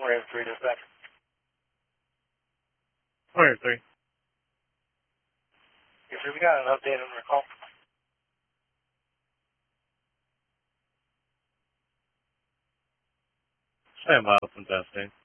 We're in 3 dispatch. Warrior 3. Yes, sir, we got an update on our call. Stand by, open testing.